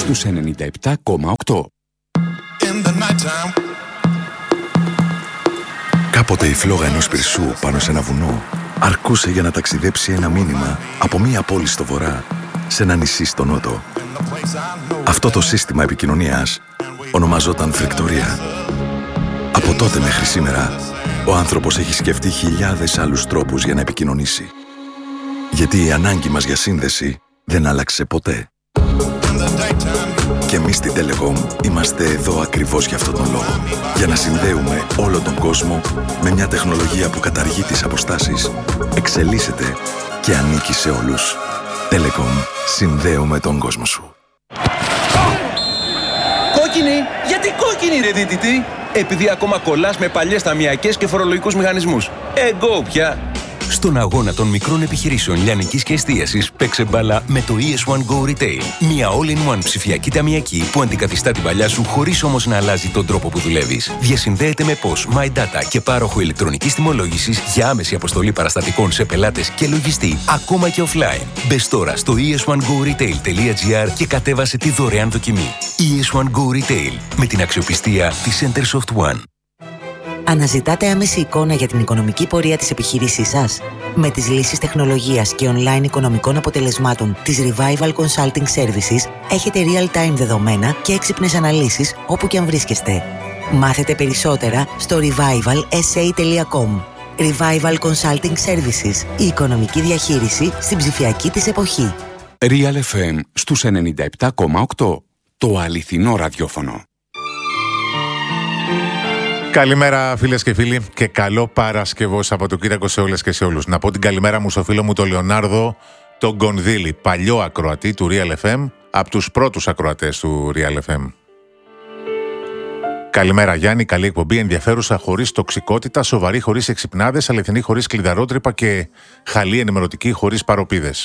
στους 97,8. Κάποτε η φλόγα ενός πυρσού πάνω σε ένα βουνό αρκούσε για να ταξιδέψει ένα μήνυμα από μία πόλη στο βορρά σε ένα νησί στο νότο. Αυτό το σύστημα επικοινωνίας ονομαζόταν φρικτορία. Από τότε μέχρι σήμερα, ο άνθρωπος έχει σκεφτεί χιλιάδες άλλους τρόπους για να επικοινωνήσει. Γιατί η ανάγκη μας για σύνδεση δεν άλλαξε ποτέ. Και εμείς στην Telecom είμαστε εδώ ακριβώς για αυτόν τον λόγο. Για να συνδέουμε όλο τον κόσμο με μια τεχνολογία που καταργεί τις αποστάσεις, εξελίσσεται και ανήκει σε όλους. Telecom. Συνδέουμε τον κόσμο σου. Κόκκινη! Γιατί κόκκινη ρε δίτητη? Επειδή ακόμα κολλάς με παλιές ταμιακές και φορολογικούς μηχανισμούς. Εγώ πια! Στον αγώνα των μικρών επιχειρήσεων λιανικής και εστίασης, παίξε μπάλα με το ES1 Go Retail. Μια all-in-one ψηφιακή ταμιακή που αντικαθιστά την παλιά σου χωρίς όμως να αλλάζει τον τρόπο που δουλεύεις. Διασυνδέεται με POS, My Data και πάροχο ηλεκτρονικής τιμολόγησης για άμεση αποστολή παραστατικών σε πελάτες και λογιστή, ακόμα και offline. Μπες τώρα στο es1goretail.gr και κατέβασε τη δωρεάν δοκιμή. ES1 Go Retail, με την αξιοπιστία της Centersoft One. Αναζητάτε άμεση εικόνα για την οικονομική πορεία της επιχείρησής σας? Με τις λύσεις τεχνολογίας και online οικονομικών αποτελεσμάτων της Revival Consulting Services έχετε real-time δεδομένα και έξυπνες αναλύσεις όπου και αν βρίσκεστε. Μάθετε περισσότερα στο revivalsa.com. Revival Consulting Services. Η οικονομική διαχείριση στην ψηφιακή της εποχή. Real FM στους 97,8. Το αληθινό ραδιόφωνο. Καλημέρα φίλες και φίλοι και καλό Παρασκευό Σαββατοκύριακο σε όλες και σε όλους. Να πω την καλημέρα μου στο φίλο μου τον Λεωνάρδο τον Γκονδύλη, παλιό ακροατή του Real FM, από τους πρώτους ακροατές του Real FM. Καλημέρα Γιάννη, καλή εκπομπή, ενδιαφέρουσα χωρίς τοξικότητα, σοβαρή χωρίς εξυπνάδες, αληθινή χωρίς κλειδαρότρυπα και χαλή ενημερωτική χωρίς παροπίδες.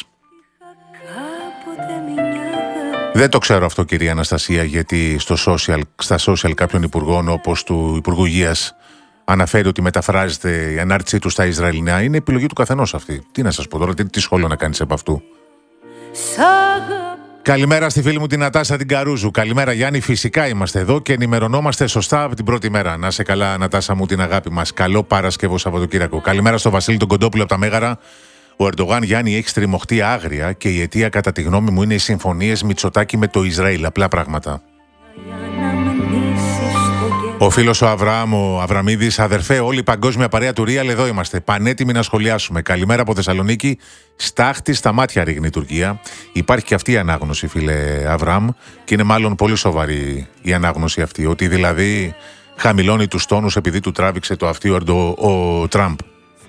Δεν το ξέρω αυτό κυρία Αναστασία, γιατί στα social κάποιων υπουργών όπως του Υπουργού Υγείας αναφέρει ότι μεταφράζεται η ανάρτησή του στα Ισραηλινά. Είναι επιλογή του καθενός αυτή. Τι να σας πω τώρα, τι σχόλιο να κάνεις από αυτού. Καλημέρα στη φίλη μου την Νατάσα την Καρούζου. Καλημέρα Γιάννη, φυσικά είμαστε εδώ και ενημερωνόμαστε σωστά από την πρώτη μέρα. Να σε καλά Νατάσα μου, την αγάπη μας. Καλό Παρασκευό Σαββατοκύριακο. Καλημέρα στο Βασίλη τον Κοντόπουλο από τα Μέγαρα. Ο Ερντογάν Γιάννη έχει στριμωχτεί άγρια και η αιτία κατά τη γνώμη μου είναι οι συμφωνίες Μητσοτάκη με το Ισραήλ. Απλά πράγματα. Ο φίλος ο Αβραάμ, ο Αβραμίδης, αδερφέ, όλη η παγκόσμια παρέα του Real εδώ είμαστε. Πανέτοιμοι να σχολιάσουμε. Καλημέρα από Θεσσαλονίκη. Στάχτη στα μάτια ρίχνει η Τουρκία. Υπάρχει και αυτή η ανάγνωση, φίλε Αβραάμ, και είναι μάλλον πολύ σοβαρή η ανάγνωση αυτή. Ότι δηλαδή χαμηλώνει τους τόνους επειδή του τράβηξε το αυτί ο Τραμπ.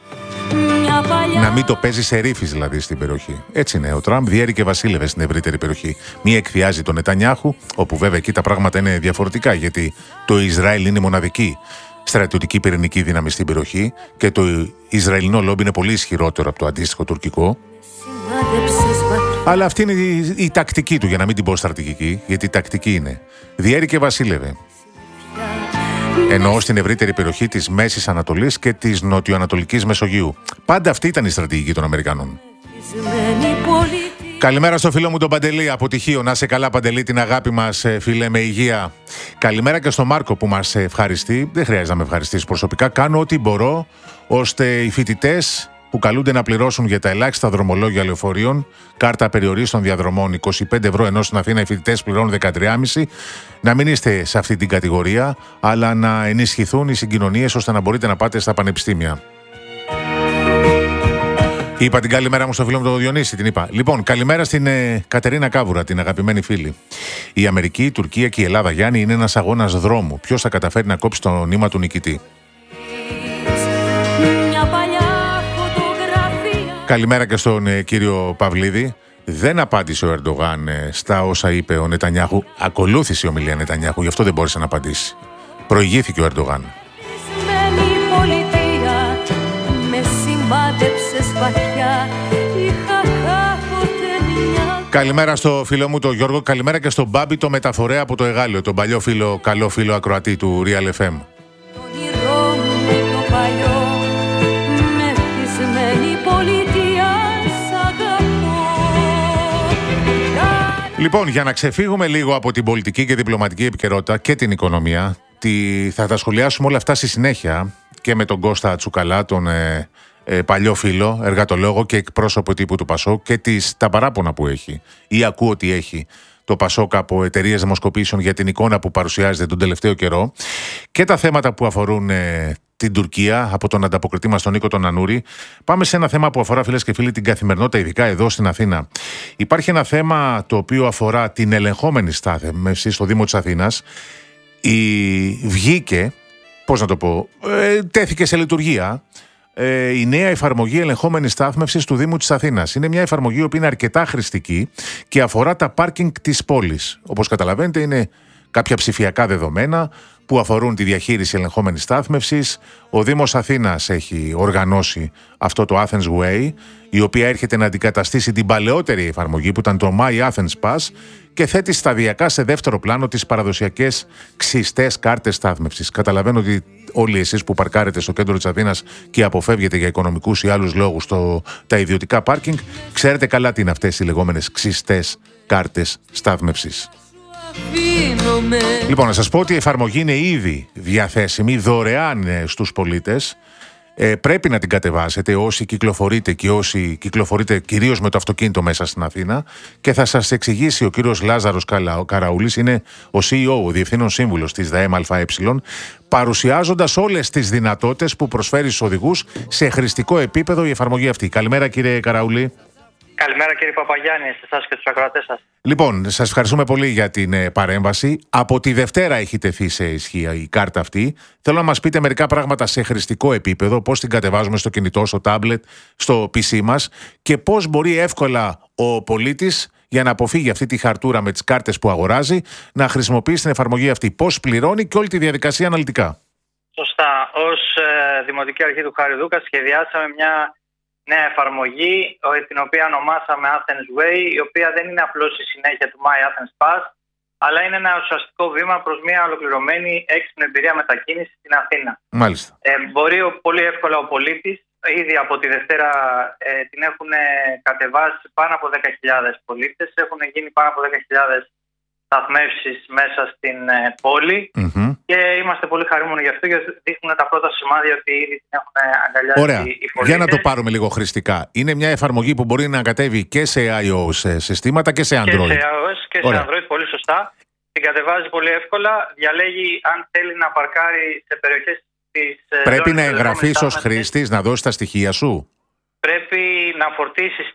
Να μην το παίζει σε ρήφης δηλαδή στην περιοχή. Έτσι είναι. Ο Τραμπ διέρη και βασίλευε στην ευρύτερη περιοχή. Μη εκβιάζει τον Νετανιάχου, όπου βέβαια εκεί τα πράγματα είναι διαφορετικά, γιατί το Ισραήλ είναι η μοναδική στρατιωτική πυρηνική δύναμη στην περιοχή και το Ισραηλινό λόμπι είναι πολύ ισχυρότερο από το αντίστοιχο τουρκικό. Αλλά αυτή είναι η τακτική του, για να μην την πω στρατηγική, γιατί η τακτική είναι. Διέρη και βασίλευε. Εννοώ στην ευρύτερη περιοχή της Μέσης Ανατολής και της Νοτιοανατολικής Μεσογείου. Πάντα αυτή ήταν η στρατηγική των Αμερικανών. Καλημέρα στο φίλο μου τον Παντελή, από Τυχείο. Να σε καλά Παντελή, την αγάπη μας φίλε, με υγεία. Καλημέρα και στον Μάρκο που μας ευχαριστεί. Δεν χρειάζεται να με ευχαριστήσει προσωπικά. Κάνω ό,τι μπορώ ώστε οι φοιτητές που καλούνται να πληρώσουν για τα ελάχιστα δρομολόγια λεωφορείων, κάρτα περιορίστων διαδρομών 25 ευρώ, ενώ στην Αθήνα οι φοιτητές πληρώνουν 13,5, να μην είστε σε αυτή την κατηγορία, αλλά να ενισχυθούν οι συγκοινωνίες ώστε να μπορείτε να πάτε στα πανεπιστήμια. Είπα την καλημέρα μου στο φίλο μου τον Διονύση, την είπα. Λοιπόν, καλημέρα στην Κατερίνα Κάβουρα, την αγαπημένη φίλη. Η Αμερική, η Τουρκία και η Ελλάδα, Γιάννη, είναι ένας αγώνας δρόμου. Ποιος θα καταφέρει να κόψει το νήμα του νικητή. Καλημέρα και στον κύριο Παυλίδη. Δεν απάντησε ο Ερντογάν στα όσα είπε ο Νετανιάχου. Ακολούθησε η ομιλία Νετανιάχου, γι' αυτό δεν μπόρεσε να απαντήσει. Προηγήθηκε ο Ερντογάν. Καλημέρα στο φίλο μου τον Γιώργο. Καλημέρα και στον Μπάμπη το μεταφορέα από το Εγάλεο, τον παλιό φίλο, καλό φίλο ακροατή του Real FM. Λοιπόν, για να ξεφύγουμε λίγο από την πολιτική και διπλωματική επικαιρότητα και την οικονομία, θα τα σχολιάσουμε όλα αυτά στη συνέχεια και με τον Κώστα Τσουκαλά, τον παλιό φίλο, εργατολόγο και εκπρόσωπο τύπου του ΠΑΣΟΚ, και τα παράπονα που έχει ή ακούω ότι έχει το ΠΑΣΟΚ από εταιρείες δημοσκοπήσεων για την εικόνα που παρουσιάζεται τον τελευταίο καιρό, και τα θέματα που αφορούν την Τουρκία από τον ανταποκριτή μας τον Νίκο τον Ανούρη. Πάμε σε ένα θέμα που αφορά, φίλες και φίλοι, την καθημερινότητα, ειδικά εδώ στην Αθήνα. Υπάρχει ένα θέμα το οποίο αφορά την ελεγχόμενη στάθμευση στο Δήμο της Αθήνας. Βγήκε, πώς να το πω, τέθηκε σε λειτουργία η νέα εφαρμογή ελεγχόμενης στάθμευσης του Δήμου της Αθήνας. Είναι μια εφαρμογή που είναι αρκετά χρηστική και αφορά τα πάρκινγκ της πόλης. Όπως καταλαβαίνετε, είναι κάποια ψηφιακά δεδομένα που αφορούν τη διαχείριση ελεγχόμενης στάθμευσης. Ο Δήμος Αθήνας έχει οργανώσει αυτό το Athens Way, η οποία έρχεται να αντικαταστήσει την παλαιότερη εφαρμογή που ήταν το My Athens Pass και θέτει σταδιακά σε δεύτερο πλάνο τις παραδοσιακές ξιστές κάρτες στάθμευσης. Καταλαβαίνω ότι όλοι εσείς που παρκάρετε στο κέντρο της Αθήνας και αποφεύγετε για οικονομικούς ή άλλους λόγους τα ιδιωτικά πάρκινγκ, ξέρετε καλά τι είναι αυτές οι λεγόμενες ξιστές κάρτες στάθμευσης. Λοιπόν, να σας πω ότι η εφαρμογή είναι ήδη διαθέσιμη δωρεάν στους πολίτες. Πρέπει να την κατεβάσετε όσοι κυκλοφορείτε και όσοι κυκλοφορείτε κυρίως με το αυτοκίνητο μέσα στην Αθήνα, και θα σας εξηγήσει ο κύριος Λάζαρος Καραούλης, είναι ο CEO, ο Διευθύνων Σύμβουλος της ΔΑΕΜ ΑΕ, παρουσιάζοντας όλες τις δυνατότητες που προσφέρει στους οδηγούς σε χρηστικό επίπεδο η εφαρμογή αυτή. Καλημέρα, κύριε Καραούλη. Καλημέρα, κύριε Παπαγιάννη, σε εσάς και τους ακροατές σας. Λοιπόν, σας ευχαριστούμε πολύ για την παρέμβαση. Από τη Δευτέρα έχει τεθεί σε ισχύ η κάρτα αυτή. Θέλω να μας πείτε μερικά πράγματα σε χρηστικό επίπεδο, πώς την κατεβάζουμε στο κινητό, στο τάμπλετ, στο PC μας, και πώς μπορεί εύκολα ο πολίτης, για να αποφύγει αυτή τη χαρτούρα με τις κάρτες που αγοράζει, να χρησιμοποιήσει την εφαρμογή αυτή. Πώς πληρώνει και όλη τη διαδικασία αναλυτικά. Σωστά. Ως Δημοτική Αρχή του Χαριδούκα σχεδιάσαμε μια νέα εφαρμογή, την οποία ονομάσαμε Athens Way, η οποία δεν είναι απλώς η συνέχεια του My Athens Pass, αλλά είναι ένα ουσιαστικό βήμα προς μια ολοκληρωμένη έξυπνη εμπειρία μετακίνησης στην Αθήνα. Μάλιστα. Μπορεί πολύ εύκολα ο πολίτης, ήδη από τη Δευτέρα την έχουν κατεβάσει πάνω από 10.000 πολίτες, έχουν γίνει πάνω από 10.000 σταθμεύσεις μέσα στην πόλη, και είμαστε πολύ χαρούμενοι γι' αυτό, γιατί δείχνουν τα πρώτα σημάδια ότι ήδη την έχουν αγκαλιάσει. Ωραία. Οι πολίτες. Για να το πάρουμε λίγο χρηστικά. Είναι μια εφαρμογή που μπορεί να κατέβει και σε iOS συστήματα και σε Android. Και σε iOS και σε Android, πολύ σωστά. Την κατεβάζει πολύ εύκολα, διαλέγει αν θέλει να παρκάρει σε περιοχές της. Πρέπει να εγγραφείς ως χρήστης, να δώσεις τα στοιχεία σου. Πρέπει να φορτίσεις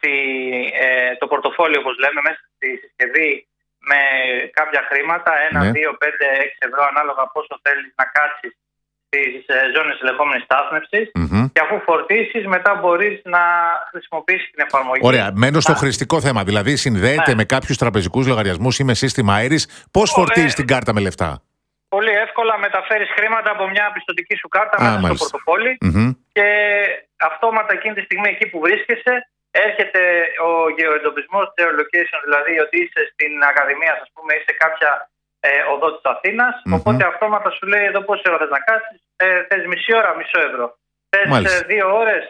το πορτοφόλι, όπως λέμε, μέσα στη συσκευή, με κάποια χρήματα, 1, 2, 5, 6 ευρώ, ανάλογα πόσο θέλεις να κάτσεις στις ζώνες ελεγχόμενης στάθμευσης. Και αφού φορτίσεις, μετά μπορείς να χρησιμοποιήσεις την εφαρμογή. Ωραία, μένω στο χρηστικό θέμα. Δηλαδή, συνδέεται με κάποιους τραπεζικούς λογαριασμούς ή με σύστημα Iris. Πώς φορτίζεις την κάρτα με λεφτά? Πολύ εύκολα μεταφέρεις χρήματα από μια πιστωτική σου κάρτα μέσα στο πορτοφόλι, και αυτόματα εκείνη τη στιγμή εκεί που βρίσκεσαι έρχεται ο γεωεντοπισμός, geolocation, δηλαδή ότι είσαι στην Ακαδημία, ας πούμε, είσαι κάποια οδό της Αθήνας. Οπότε αυτόματα σου λέει εδώ πόση ώρα θες να κάτσεις. Θες μισή ώρα, μισό ευρώ. Θες 2 ώρες,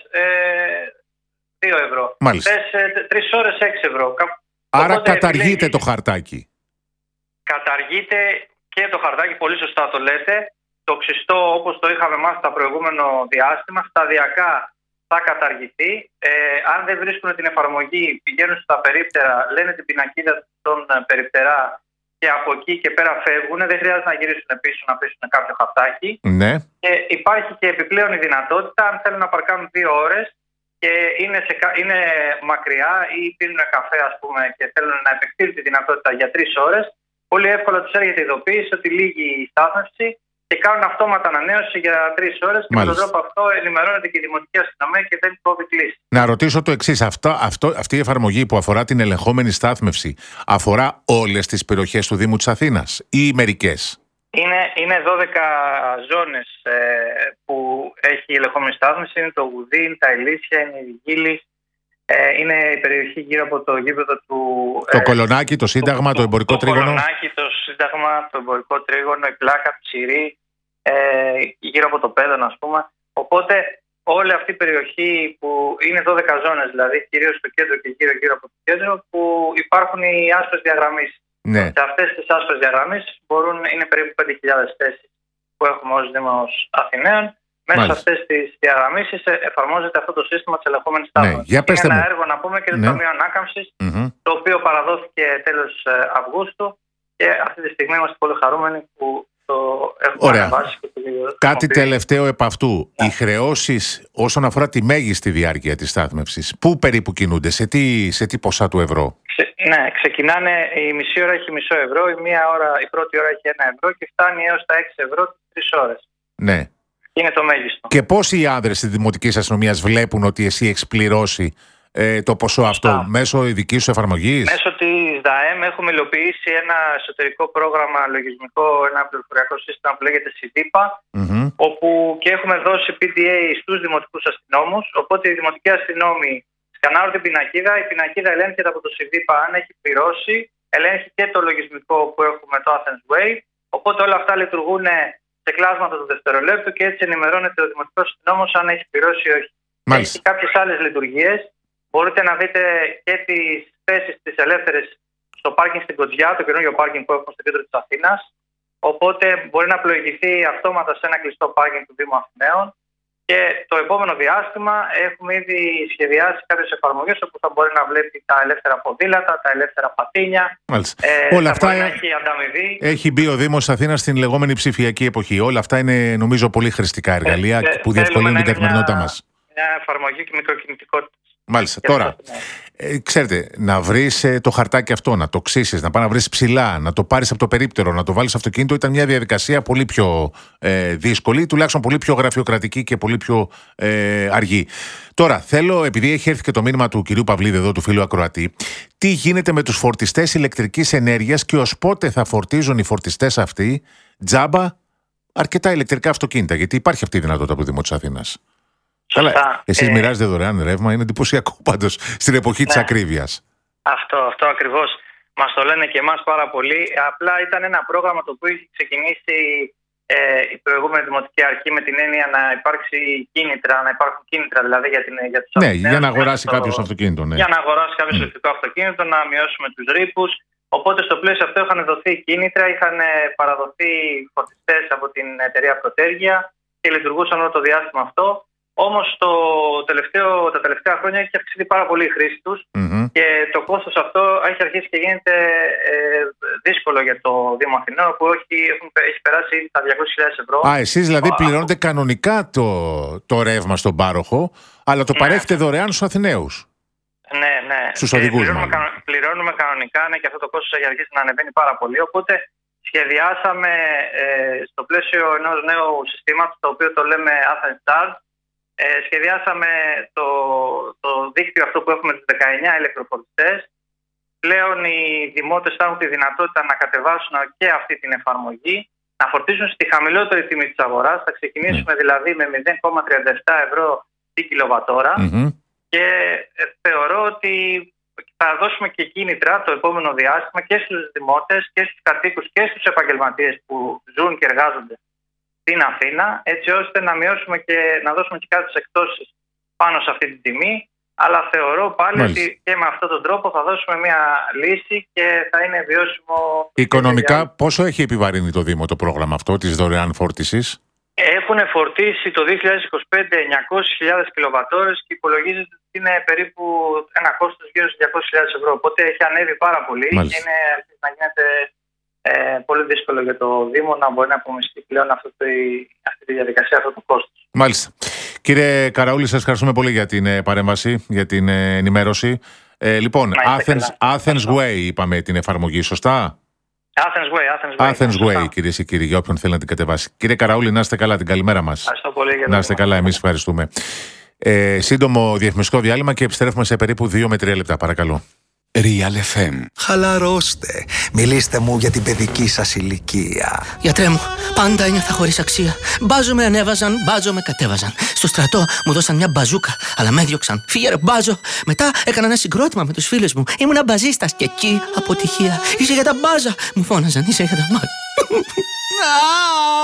2 ευρώ. Θες 3 ώρες, 6 ευρώ. Άρα οπότε καταργείται το χαρτάκι. Καταργείται και το χαρτάκι, πολύ σωστά το λέτε. Το ξιστό, όπως το είχαμε μάθει το προηγούμενο διάστημα, σταδιακά θα καταργηθεί. Αν δεν βρίσκουν την εφαρμογή, πηγαίνουν στα περίπτερα, λένε την πινακίδα των περιπτερά και από εκεί και πέρα φεύγουν. Δεν χρειάζεται να γυρίσουν πίσω να πείσουν κάποιο χαρτάκι. Ναι. Και υπάρχει και επιπλέον η δυνατότητα, αν θέλουν να παρκάνουν 2 ώρες και είναι μακριά ή πίνουν καφέ, ας πούμε, και θέλουν να επεκτείνουν τη δυνατότητα για 3 ώρες, πολύ εύκολα τους έρχεται η ειδοποίηση ότι λύγει η στάθμευση και κάνουν αυτόματα ανανέωση για 3 ώρες, και με τον τρόπο αυτό ενημερώνεται και η Δημοτική Αστυνομία και δεν κόβει κλίση. Να ρωτήσω το εξής. Αυτή η εφαρμογή που αφορά την ελεγχόμενη στάθμευση αφορά όλες τις περιοχές του Δήμου της Αθήνας ή μερικές? Είναι 12 ζώνες που έχει η ελεγχόμενη στάθμευση. Είναι το Γουδίν, τα Ηλίσια, είναι η Βιγίλης. Είναι η περιοχή γύρω από το γήπεδο του. Το Κολονάκι, το Σύνταγμα, το Εμπορικό Τρίγωνο. Το Κολονάκι, το Σύνταγμα, το Εμπορικό Τρίγωνο, η Πλάκα, Ψηρή, γύρω από το Πέδωνο, ας πούμε. Οπότε όλη αυτή η περιοχή που είναι 12 ζώνες, δηλαδή κυρίως στο κέντρο και γύρω από το κέντρο, που υπάρχουν οι άσπρες διαγραμμίσεις. Ναι. Σε αυτές τις άσπρες διαγραμμίσεις είναι περίπου 5.000 θέσεις που έχουμε ως Δήμος Αθηναίων. Μέσα σε αυτές τις διαγραμμίσεις εφαρμόζεται αυτό το σύστημα της ελεγχόμενης στάθμευσης. Είναι ένα έργο, να πούμε, και το Ταμείο Ανάκαμψης, το οποίο παραδόθηκε τέλος Αυγούστου, και αυτή τη στιγμή είμαστε πολύ χαρούμενοι που το έχουμε αναβάσει. Κάτι τελευταίο επ' αυτού. Οι χρεώσεις όσον αφορά τη μέγιστη διάρκεια της στάθμευσης, πού περίπου κινούνται, σε τι ποσά του ευρώ? Ναι, ξεκινάνε, η μισή ώρα έχει μισό ευρώ, η πρώτη ώρα έχει 1 ευρώ και φτάνει έως τα 6 ευρώ τις 3 ώρες. Ναι. Είναι το μέγιστο. Και πώς οι άνδρες της Δημοτικής Αστυνομίας βλέπουν ότι εσύ έχεις πληρώσει το ποσό αυτό μέσω ειδικής σου εφαρμογής? Μέσω της ΔΑΕΜ έχουμε υλοποιήσει ένα εσωτερικό πρόγραμμα λογισμικό, ένα πληροφοριακό σύστημα που λέγεται SIDIPA, όπου και έχουμε δώσει PDA στους δημοτικούς αστυνόμους. Οπότε οι δημοτικοί αστυνόμοι σκανάρουν την πινακίδα, η πινακίδα ελέγχεται από το SIDIPA αν έχει πληρώσει, ελέγχει και το λογισμικό που έχουμε, το Athens Way. Οπότε όλα αυτά λειτουργούν σε κλάσματα του δευτερολέπτου και έτσι ενημερώνεται ο δημοτικός αστυνόμος αν έχει πληρώσει ή όχι. Έχει κάποιες άλλες λειτουργίες. Μπορείτε να δείτε και τις θέσεις τις ελεύθερες στο πάρκινγκ στην Κοτζιά, το καινούργιο πάρκινγκ που έχουμε στο κέντρο της Αθήνας. Οπότε μπορεί να πλοηγηθεί αυτόματα σε ένα κλειστό πάρκινγκ του Δήμου Αθηναίων. Και το επόμενο διάστημα έχουμε ήδη σχεδιάσει κάποιες εφαρμογές όπου θα μπορεί να βλέπει τα ελεύθερα ποδήλατα, τα ελεύθερα πατίνια. Όλα αυτά έχει ανταμοιβή. Έχει μπει ο Δήμος Αθήνας στην λεγόμενη ψηφιακή εποχή. Όλα αυτά είναι, νομίζω, πολύ χρηστικά εργαλεία που διευκολύνουν την καθημερινότητά μας. Μια εφαρμογή και μικροκινητικότητα. Μάλιστα. Τώρα, ξέρετε, να βρεις το χαρτάκι αυτό, να το ξύσεις, να πας να βρεις ψηλά, να το πάρεις από το περίπτερο, να το βάλεις στο αυτοκίνητο, ήταν μια διαδικασία πολύ πιο δύσκολη, τουλάχιστον πολύ πιο γραφειοκρατική και πολύ πιο αργή. Τώρα, θέλω, επειδή έχει έρθει και το μήνυμα του κυρίου Παυλίδη εδώ, του φίλου ακροατή, τι γίνεται με τους φορτιστές ηλεκτρικής ενέργειας και ως πότε θα φορτίζουν οι φορτιστές αυτοί τζάμπα αρκετά ηλεκτρικά αυτοκίνητα? Γιατί υπάρχει αυτή η δυνατότητα από το Δήμο της Αθήνας. Καλά, εσείς μοιράζετε δωρεάν ρεύμα, είναι εντυπωσιακό πάντως στην εποχή της ακρίβειας. Αυτό ακριβώς. Μας το λένε και εμάς πάρα πολύ. Απλά ήταν ένα πρόγραμμα το οποίο είχε ξεκινήσει η προηγούμενη Δημοτική Αρχή με την έννοια να υπάρξει κίνητρα, να υπάρχουν κίνητρα δηλαδή για τους Αθηναίους. Ναι, για να αγοράσει κάποιος αυτοκίνητο. Ναι. Για να αγοράσει κάποιος ηλεκτρικό αυτοκίνητο, να μειώσουμε τους ρήπους. Οπότε στο πλαίσιο αυτό είχαν δοθεί κίνητρα, είχαν παραδοθεί φορτιστές από την εταιρεία Πρωτέργεια και λειτουργούσαν όλο το διάστημα αυτό. Όμως τα τελευταία χρόνια έχει αυξηθεί πάρα πολύ η χρήση τους και το κόστος αυτό έχει αρχίσει και γίνεται δύσκολο για το Δήμο Αθηναίων, που έχει περάσει ήδη τα 200.000 ευρώ. Εσείς δηλαδή πληρώνετε κανονικά το ρεύμα στον πάροχο, αλλά το παρέχετε δωρεάν στους Αθηναίους? Ναι. Στους οδηγούς πληρώνουμε κανονικά, ναι, και αυτό το κόστος έχει αρχίσει να ανεβαίνει πάρα πολύ. Οπότε σχεδιάσαμε στο πλαίσιο ενός νέου συστήματος, το οποίο το λέμε Athens Charge. Σχεδιάσαμε το δίκτυο αυτό που έχουμε τους 19 ηλεκτροφορτιστές. Πλέον οι δημότες θα έχουν τη δυνατότητα να κατεβάσουν και αυτή την εφαρμογή, να φορτίσουν στη χαμηλότερη τιμή της αγοράς. Θα ξεκινήσουμε δηλαδή με 0,37 ευρώ την κιλοβατόρα και θεωρώ ότι θα δώσουμε και κίνητρα το επόμενο διάστημα και στους δημότες και στους κατοίκους και στους επαγγελματίες που ζουν και εργάζονται στην Αθήνα, έτσι ώστε να μειώσουμε και να δώσουμε και κάποιες εκπτώσεις πάνω σε αυτή την τιμή. Αλλά θεωρώ πάλι ότι και με αυτόν τον τρόπο θα δώσουμε μια λύση και θα είναι βιώσιμο. Οικονομικά, πόσο έχει επιβαρύνει το Δήμο το πρόγραμμα αυτό της δωρεάν φόρτισης? Έχουν φορτίσει το 2025 900.000 κιλοβατόρες και υπολογίζεται ότι είναι περίπου ένα κόστος γύρω στους 200.000 ευρώ. Οπότε έχει ανέβει πάρα πολύ και είναι να γίνεται πολύ δύσκολο για το Δήμο να μπορεί να απομειστεί πλέον αυτή τη διαδικασία, αυτό το κόστος. Μάλιστα. Κύριε Καραούλη, σας ευχαριστούμε πολύ για την παρέμβαση, για την ενημέρωση. Λοιπόν, Athens Way είπαμε την εφαρμογή, σωστά? Athens Way, κυρίες και κύριοι, για όποιον θέλει να την κατεβάσει. Κύριε Καραούλη, να είστε καλά, την καλημέρα μας. Ευχαριστώ πολύ. Να είστε καλά, εμείς ευχαριστούμε. Σύντομο διαφημιστικό διάλειμμα και επιστρέφουμε σε περίπου 2 με 3 λεπτά, παρακαλώ. Real FM. Χαλαρώστε. Μιλήστε μου για την παιδική σας ηλικία. Γιατρέ μου, πάντα ένιωθα χωρίς αξία. Μπάζο με ανέβαζαν, μπάζο με κατέβαζαν. Στο στρατό μου δώσαν μια μπαζούκα, αλλά με έδιωξαν. Φύγε ρε μπάζο. Μετά έκανα ένα συγκρότημα με τους φίλους μου. Ήμουνα μπαζίστας και εκεί αποτυχία. Είσαι για τα μπάζα. Μου φώναζαν, είσαι για τα μπάζα.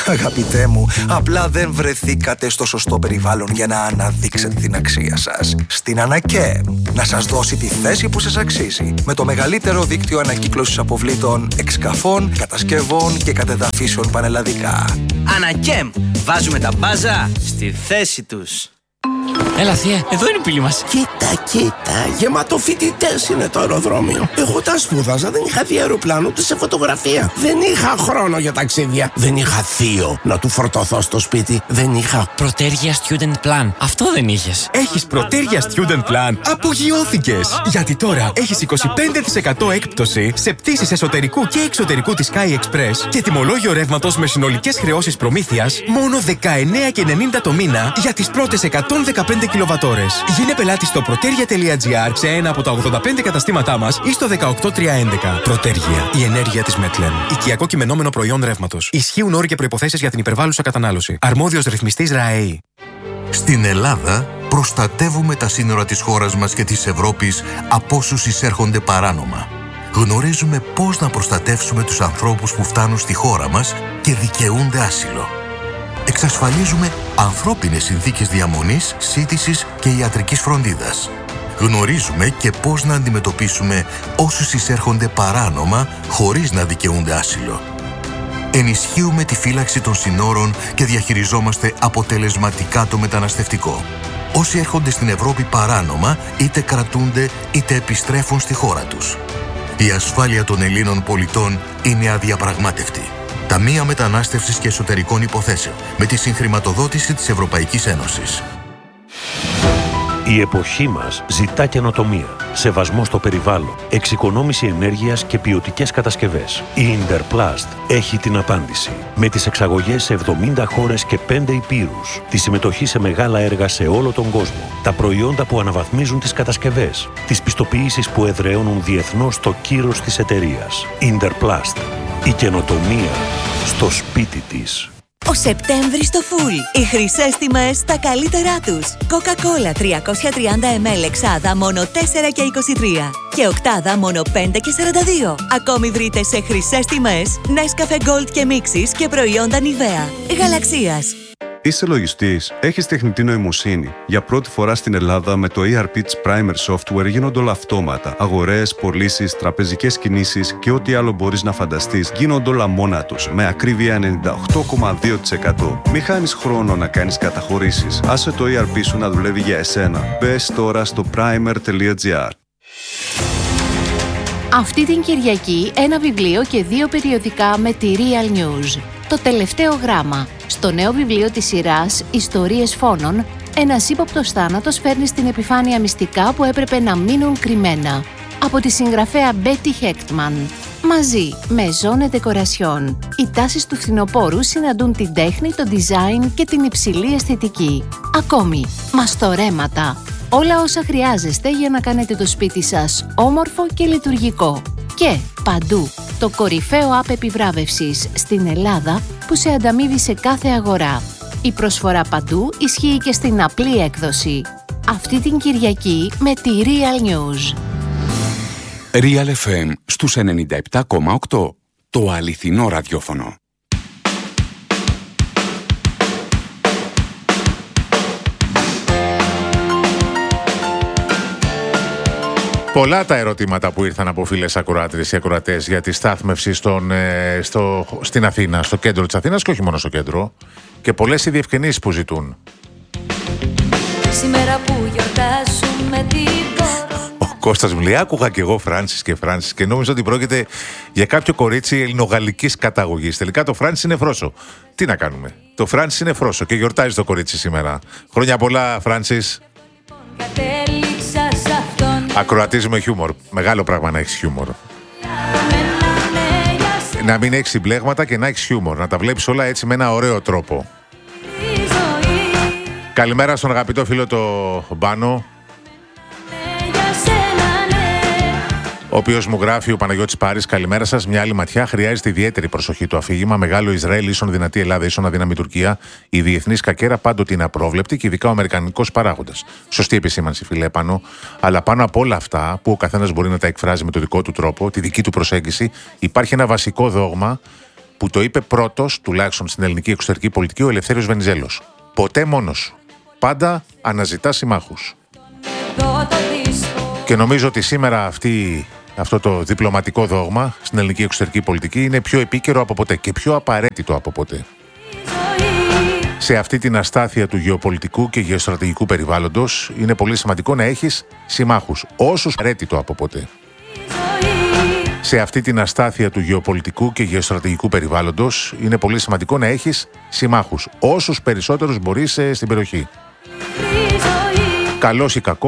Αγαπητέ μου, απλά δεν βρεθήκατε στο σωστό περιβάλλον για να αναδείξετε την αξία σας. Στην Ανακέμ, να σας δώσει τη θέση που σας αξίζει. Με το μεγαλύτερο δίκτυο ανακύκλωσης αποβλήτων, εξκαφών, κατασκευών και κατεδαφίσεων πανελλαδικά. Ανακέμ, βάζουμε τα μπάζα στη θέση τους. Έλα θεία, εδώ είναι η πύλη μας. Κοίτα, γεμάτο φοιτητές είναι το αεροδρόμιο. Εγώ όταν σπούδαζα δεν είχα δει αεροπλάνο ούτε σε φωτογραφία. Δεν είχα χρόνο για ταξίδια. Δεν είχα θείο να του φορτωθώ στο σπίτι. Δεν είχα Πρωτέργεια Student Plan. Αυτό δεν είχες. Έχεις Πρωτέργεια Student Plan. Απογειώθηκες. Γιατί τώρα έχεις 25% έκπτωση σε πτήσεις εσωτερικού και εξωτερικού της Sky Express και τιμολόγιο ρεύματος με συνολικές χρεώσεις προμήθειας μόνο 19,90 το μήνα για τις πρώτες 115 κιλοβατόρες. Γίνε πελάτη στο protergia.gr σε ένα από τα 85 καταστήματά μας ή στο 18311. Πρωτέργεια. Η ενέργεια της Μετλεν. Οικιακό κειμενόμενο προϊόν ρεύματος. Ισχύουν όροι και προϋποθέσεις για την υπερβάλλουσα κατανάλωση. Αρμόδιος ρυθμιστής ΡΑΕΗ. Στην Ελλάδα προστατεύουμε τα σύνορα της χώρας μας και της Ευρώπης από όσους εισέρχονται παράνομα. Γνωρίζουμε πώς να προστατεύσουμε τους ανθρώπους που φτάνουν στη χώρα μας και δικαιούνται άσυλο. Εξασφαλίζουμε ανθρώπινες συνθήκες διαμονής, σύντησης και ιατρικής φροντίδας. Γνωρίζουμε και πώς να αντιμετωπίσουμε όσους εισέρχονται παράνομα χωρίς να δικαιούνται άσυλο. Ενισχύουμε τη φύλαξη των συνόρων και διαχειριζόμαστε αποτελεσματικά το μεταναστευτικό. Όσοι έρχονται στην Ευρώπη παράνομα είτε κρατούνται είτε επιστρέφουν στη χώρα τους. Η ασφάλεια των Ελλήνων πολιτών είναι αδιαπραγμάτευτη. Ταμεία Μετανάστευσης και Εσωτερικών Υποθέσεων με τη συγχρηματοδότηση της Ευρωπαϊκής Ένωσης. Η εποχή μας ζητά καινοτομία, σεβασμό στο περιβάλλον, εξοικονόμηση ενέργειας και ποιοτικές κατασκευές. Η Interplast έχει την απάντηση. Με τις εξαγωγές σε 70 χώρες και 5 υπήρους, τη συμμετοχή σε μεγάλα έργα σε όλο τον κόσμο, τα προϊόντα που αναβαθμίζουν τις κατασκευές, τις πιστοποιήσεις που εδραιώνουν διεθνώς το κύρος της εταιρείας. Interplast. Η καινοτομία στο σπίτι της. Ο Σεπτέμβρης στο Full. Οι χρυσές τιμές στα καλύτερά τους. Coca-Cola 330 ml εξάδα μόνο 4,23 και οκτάδα μόνο 5,42. Ακόμη βρείτε σε χρυσές τιμές Nescafe Gold και Mixes και προϊόντα Nivea. Γαλαξίας. Είσαι λογιστής, έχεις τεχνητή νοημοσύνη. Για πρώτη φορά στην Ελλάδα με το ERP της Primer Software γίνονται όλα αυτόματα. Αγορές, πωλήσεις, τραπεζικές κινήσεις και ό,τι άλλο μπορείς να φανταστείς γίνονται όλα μόνα τους, με ακρίβεια 98,2%. Μη χάνεις χρόνο να κάνεις καταχωρήσεις. Άσε το ERP σου να δουλεύει για εσένα. Μπες τώρα στο primer.gr. Αυτή την Κυριακή ένα βιβλίο και 2 περιοδικά με τη Real News. Το τελευταίο γράμμα. Στο νέο βιβλίο της σειράς «Ιστορίες φόνων», ένας ύποπτος θάνατος φέρνει στην επιφάνεια μυστικά που έπρεπε να μείνουν κρυμμένα. Από τη συγγραφέα Betty Hechtman. Μαζί με Zone Decoration. Οι τάσεις του φθινοπόρου συναντούν την τέχνη, το design και την υψηλή αισθητική. Ακόμη, μαστορέματα. Όλα όσα χρειάζεστε για να κάνετε το σπίτι σας όμορφο και λειτουργικό. Και παντού, το κορυφαίο app επιβράβευσης στην Ελλάδα που σε ανταμείβει σε κάθε αγορά. Η προσφορά παντού ισχύει και στην απλή έκδοση. Αυτή την Κυριακή με τη Real News. Real FM στους 97,8. Το αληθινό ραδιόφωνο. Πολλά τα ερωτήματα που ήρθαν από φίλες ακροάτριες και ακροατές για τη στάθμευση στην Αθήνα, στο κέντρο της Αθήνας και όχι μόνο στο κέντρο, και πολλές οι διευκρινήσεις που ζητούν. Σήμερα που γιορτάζουμε Ο Κώστας μου λέει, άκουγα και εγώ Φράνσις και νόμιζα ότι πρόκειται για κάποιο κορίτσι ελληνογαλλικής καταγωγής. Τελικά το Φράνσις είναι Φρόσο. Τι να κάνουμε. Το Φράνσις είναι Φρόσο και γιορτάζει το κορίτσι σήμερα. Χρόνια πολλά, Φράνσις. Ακροατής με χιούμορ. Μεγάλο πράγμα να έχεις χιούμορ. Να μην έχεις συμπλέγματα και να έχεις χιούμορ. Να τα βλέπεις όλα έτσι με ένα ωραίο τρόπο. Καλημέρα στον αγαπητό φίλο το Μπάνο, ο οποίος μου γράφει, ο Παναγιώτης Πάρης, καλημέρα σας. Μια άλλη ματιά. Χρειάζεται ιδιαίτερη προσοχή το αφήγημα. Μεγάλο Ισραήλ ίσον δυνατή Ελλάδα ίσον αδύναμη Τουρκία. Η διεθνής κακέρα πάντοτε είναι απρόβλεπτη και ειδικά ο αμερικανικός παράγοντας. Σωστή επισήμανση, φίλε Πάνο. Αλλά πάνω από όλα αυτά που ο καθένας μπορεί να τα εκφράζει με το δικό του τρόπο, τη δική του προσέγγιση, υπάρχει ένα βασικό δόγμα που το είπε πρώτος, τουλάχιστον στην ελληνική εξωτερική πολιτική, ο Ελευθέριος Βενιζέλος. Ποτέ μόνος σου. Πάντα αναζητά συμμάχους. Και νομίζω ότι σήμερα αυτό το διπλωματικό δόγμα στην ελληνική εξωτερική πολιτική είναι πιο επίκαιρο από ποτέ και πιο απαραίτητο από ποτέ. Σε αυτή την αστάθεια του γεωπολιτικού και γεωστρατηγικού περιβάλλοντος είναι πολύ σημαντικό να έχεις συμμάχους, όσους απαραίτητο από ποτέ. Σε αυτή την αστάθεια του γεωπολιτικού και γεωστρατηγικού περιβάλλοντος είναι πολύ σημαντικό να έχεις συμμάχους, όσους περισσότερους μπορείς στην περιοχή. Καλός ή κακός.